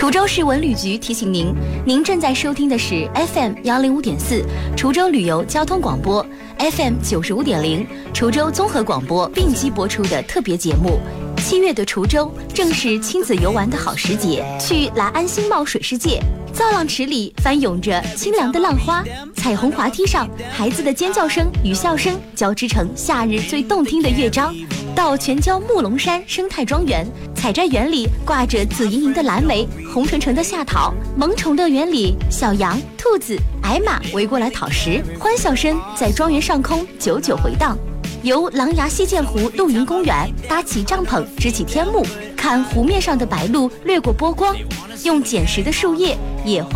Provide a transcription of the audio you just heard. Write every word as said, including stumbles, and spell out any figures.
滁州市文旅局提醒您，您正在收听的是 F M 幺零五点四滁州旅游交通广播 ，F M 九十五点零滁州综合广播并机播出的特别节目。七月的滁州正是亲子游玩的好时节，去来安新茂水世界，造浪池里翻涌着清凉的浪花，彩虹滑梯上孩子的尖叫声与笑声交织成夏日最动听的乐章。到全椒木龙山生态庄园，采摘园里挂着紫莹莹的蓝莓，红橙橙的夏桃。萌宠乐园里，小羊、兔子、矮马围过来讨食，欢笑声在庄园上空久久回荡。由狼牙溪涧湖露营公园搭起帐篷，支起天幕，看湖面上的白鹭掠过波光，用捡拾的树叶野花